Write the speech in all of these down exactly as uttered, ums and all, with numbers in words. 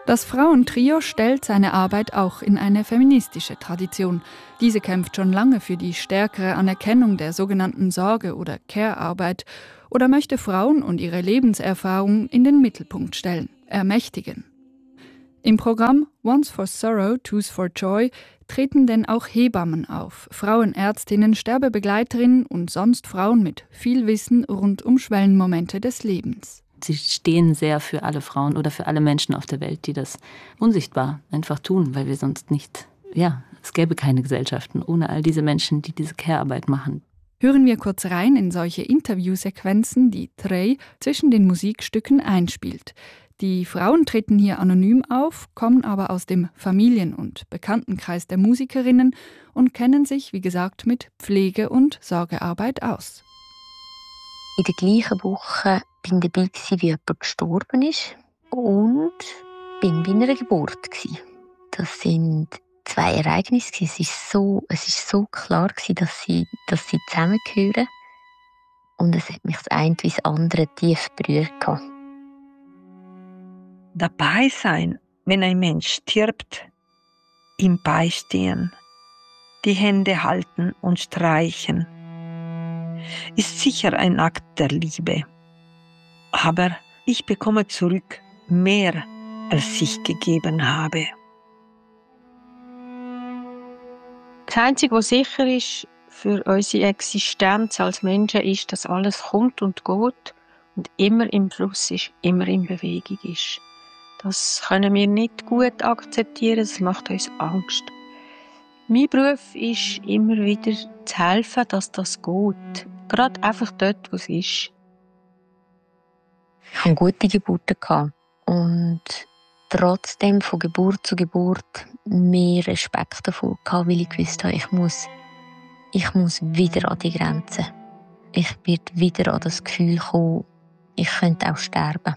Das Frauentrio stellt seine Arbeit auch in eine feministische Tradition. Diese kämpft schon lange für die stärkere Anerkennung der sogenannten Sorge- oder Care-Arbeit oder möchte Frauen und ihre Lebenserfahrung in den Mittelpunkt stellen, ermächtigen. Im Programm Once for Sorrow, Two's for Joy treten denn auch Hebammen auf, Frauenärztinnen, Sterbebegleiterinnen und sonst Frauen mit viel Wissen rund um Schwellenmomente des Lebens. Sie stehen sehr für alle Frauen oder für alle Menschen auf der Welt, die das unsichtbar einfach tun, weil wir sonst nicht, ja, es gäbe keine Gesellschaften ohne all diese Menschen, die diese Care-Arbeit machen. Hören wir kurz rein in solche Interviewsequenzen, die Trey zwischen den Musikstücken einspielt. Die Frauen treten hier anonym auf, kommen aber aus dem Familien- und Bekanntenkreis der Musikerinnen und kennen sich, wie gesagt, mit Pflege- und Sorgearbeit aus. In der gleichen Woche bin ich dabei, wie jemand gestorben ist und bin bei einer Geburt. Das sind zwei Ereignisse. Es ist so, es ist so klar, dass sie, dass sie zusammengehören. Und es hat mich das eine wie das andere tief berührt. Dabei sein, wenn ein Mensch stirbt, ihm beistehen, die Hände halten und streichen, ist sicher ein Akt der Liebe. Aber ich bekomme zurück mehr, als ich gegeben habe. Das Einzige, was sicher ist für unsere Existenz als Menschen, ist, dass alles kommt und geht und immer im Fluss ist, immer in Bewegung ist. Das können wir nicht gut akzeptieren, das macht uns Angst. Mein Beruf ist immer wieder zu helfen, dass das geht. Gerade einfach dort, wo es ist. Ich hatte gute Geburten und trotzdem von Geburt zu Geburt mehr Respekt davor gehabt, weil ich wusste, ich muss, ich muss wieder an die Grenze. Ich werde wieder an das Gefühl kommen, ich könnte auch sterben.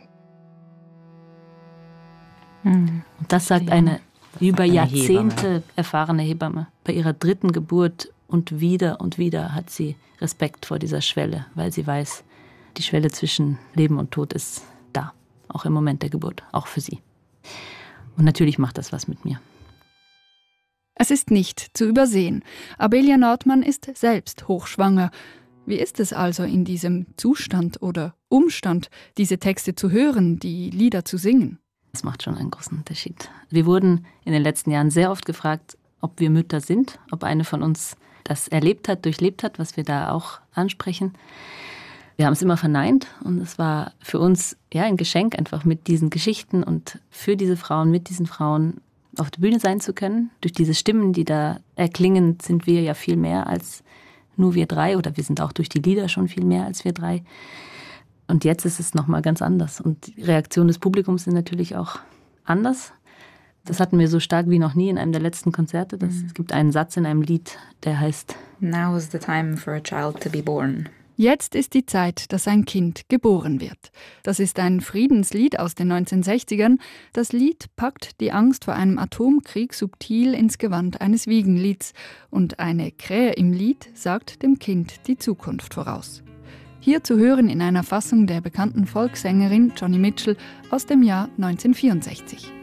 Und das sagt eine über Jahrzehnte erfahrene Hebamme. Bei ihrer dritten Geburt und wieder und wieder hat sie Respekt vor dieser Schwelle, weil sie weiß, die Schwelle zwischen Leben und Tod ist da, auch im Moment der Geburt, auch für sie. Und natürlich macht das was mit mir. Es ist nicht zu übersehen. Abelia Nordmann ist selbst hochschwanger. Wie ist es also in diesem Zustand oder Umstand, diese Texte zu hören, die Lieder zu singen? Das macht schon einen großen Unterschied. Wir wurden in den letzten Jahren sehr oft gefragt, ob wir Mütter sind, ob eine von uns das erlebt hat, durchlebt hat, was wir da auch ansprechen. Wir haben es immer verneint und es war für uns ja ein Geschenk, einfach mit diesen Geschichten und für diese Frauen, mit diesen Frauen auf der Bühne sein zu können. Durch diese Stimmen, die da erklingen, sind wir ja viel mehr als nur wir drei oder wir sind auch durch die Lieder schon viel mehr als wir drei. Und jetzt ist es nochmal ganz anders. Und die Reaktionen des Publikums sind natürlich auch anders. Das hatten wir so stark wie noch nie in einem der letzten Konzerte. Das, es gibt einen Satz in einem Lied, der heißt Now is the time for a child to be born. Jetzt ist die Zeit, dass ein Kind geboren wird. Das ist ein Friedenslied aus den neunzehnhundertsechzigern. Das Lied packt die Angst vor einem Atomkrieg subtil ins Gewand eines Wiegenlieds. Und eine Krähe im Lied sagt dem Kind die Zukunft voraus. Hier zu hören in einer Fassung der bekannten Volkssängerin Joni Mitchell aus dem Jahr neunzehnhundertvierundsechzig.